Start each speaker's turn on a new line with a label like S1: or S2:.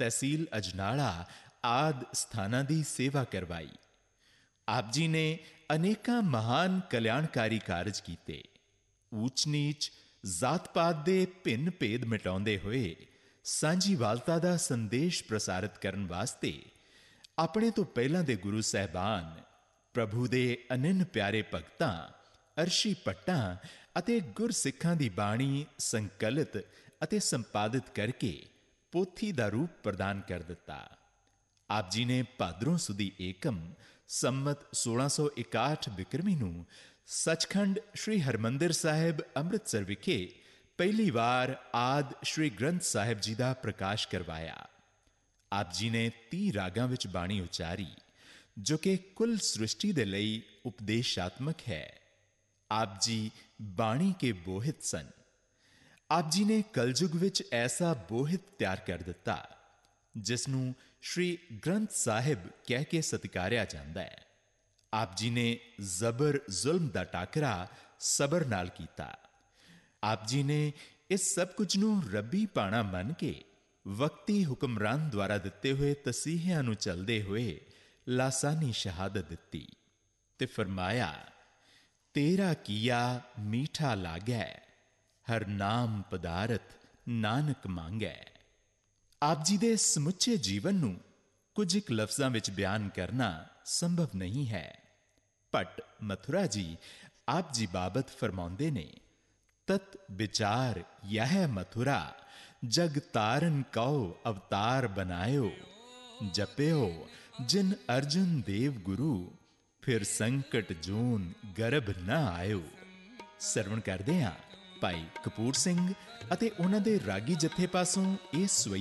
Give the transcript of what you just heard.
S1: ਤਹਿਸੀਲ ਅਜਨਾਲਾ ਆਦਿ ਸਥਾਨਾਂ ਦੀ ਸੇਵਾ ਕਰਵਾਈ। ਆਪ ਜੀ ਨੇ ਅਨੇਕਾਂ ਮਹਾਨ ਕਲਿਆਣਕਾਰੀ ਕਾਰਜ ਕੀਤੇ। ਊਚ ਨੀਚ, ਜ਼ਾਤ-ਪਾਤ ਦੇ ਭਿੰਨ ਭੇਦ ਮਿਟਾਉਂਦੇ ਹੋਏ ਸਾਂਝੀਵਾਲਤਾ ਦਾ ਸੰਦੇਸ਼ ਪ੍ਰਸਾਰਿਤ ਕਰਨ ਵਾਸਤੇ ਆਪਣੇ ਤੋਂ ਪਹਿਲਾਂ ਦੇ ਗੁਰੂ ਸਾਹਿਬਾਨ, ਪ੍ਰਭੂ ਦੇ ਅਨੰਨ ਪਿਆਰੇ ਭਗਤਾਂ, ਅਰਸ਼ੀ ਭੱਟਾਂ ਅਤੇ ਗੁਰਸਿੱਖਾਂ ਦੀ ਬਾਣੀ ਸੰਕਲਿਤ ਅਤੇ ਸੰਪਾਦਿਤ ਕਰਕੇ ਪੋਥੀ ਦਾ ਰੂਪ ਪ੍ਰਦਾਨ ਕਰ ਦਿੱਤਾ। ਆਪ ਜੀ ਨੇ ਭਾਦਰੋਂ ਸੁਦੀ ਏਕਮ ਸੰਮਤ 1661 ਬਿਕਰਮੀ ਨੂੰ ਸੱਚਖੰਡ ਸ੍ਰੀ ਹਰਿਮੰਦਰ ਸਾਹਿਬ ਅੰਮ੍ਰਿਤਸਰ ਵਿਖੇ ਪਹਿਲੀ ਵਾਰ ਆਦਿ ਸ੍ਰੀ ਗ੍ਰੰਥ ਸਾਹਿਬ ਜੀ ਦਾ ਪ੍ਰਕਾਸ਼ ਕਰਵਾਇਆ। ਆਪ ਜੀ ਨੇ 30 ਰਾਗਾਂ ਵਿੱਚ ਬਾਣੀ ਉਚਾਰੀ, ਜੋ ਕਿ ਕੁੱਲ ਸ੍ਰਿਸ਼ਟੀ ਦੇ ਲਈ ਉਪਦੇਸ਼ਾਤਮਕ ਹੈ। ਆਪ ਜੀ ਬਾਣੀ ਕੇ ਬੋਹਿਤ ਸਨ। ਆਪ ਜੀ ਨੇ ਕਲਯੁਗ ਵਿੱਚ ਐਸਾ ਬੋਹਿਤ ਤਿਆਰ ਕਰ ਦਿੱਤਾ ਜਿਸ ਨੂੰ ਸ੍ਰੀ ਗ੍ਰੰਥ ਸਾਹਿਬ ਕਹਿ ਕੇ ਸਤਿਕਾਰਿਆ ਜਾਂਦਾ ਹੈ। ਆਪ ਜੀ ਨੇ ਜ਼ਬਰ ਜ਼ੁਲਮ ਦਾ ਟਾਕਰਾ ਸਬਰ ਨਾਲ ਕੀਤਾ। ਆਪ ਜੀ ਨੇ ਇਸ ਸਭ ਕੁਝ ਨੂੰ ਰੱਬੀ ਪਾਣਾ ਮੰਨ ਕੇ ਵਕਤੀ ਹੁਕਮਰਾਨ ਦੁਆਰਾ ਦਿੱਤੇ ਹੋਏ ਤਸੀਹਿਆਂ ਨੂੰ ਚਲਦੇ ਹੋਏ ਲਾਸਾਨੀ ਸ਼ਹਾਦਤ ਦਿੱਤੀ ਤੇ ਫਰਮਾਇਆ, ਤੇਰਾ ਕੀਆ ਮੀਠਾ ਲਾਗੈ, ਹਰ ਨਾਮ ਪਦਾਰਥ ਨਾਨਕ ਮੰਗੈ। ਆਪ ਜੀ ਦੇ ਸਮੁੱਚੇ ਜੀਵਨ ਨੂੰ ਕੁਝ ਇੱਕ ਲਫ਼ਜ਼ਾਂ ਵਿੱਚ ਬਿਆਨ ਕਰਨਾ ਸੰਭਵ ਨਹੀਂ ਹੈ। ਭੱਟ ਮਥੁਰਾ ਜੀ ਆਪ ਜੀ ਬਾਬਤ ਫਰਮਾਉਂਦੇ ਨੇ, ਤਤ ਵਿਚਾਰ ਯਹ ਮਥੁਰਾ, ਜਗ ਤਾਰਨ ਕਉ ਅਵਤਾਰ ਬਨਾਇਓ, ਜਪਿਓ ਜਿਨ ਅਰਜਨ ਦੇਵ ਗੁਰੂ, ਫਿਰ ਸੰਕਟ ਜੂਨ ਗਰਭ ਨਾ ਆਇਓ। ਸਰਵਣ ਕਰਦੇ ਹਾਂ ਭਾਈ ਕਪੂਰ ਸਿੰਘ ਅਤੇ ਉਹਨਾਂ ਦੇ ਰਾਗੀ ਜਥੇ ਪਾਸੋਂ ਇਹ ਸਵਈ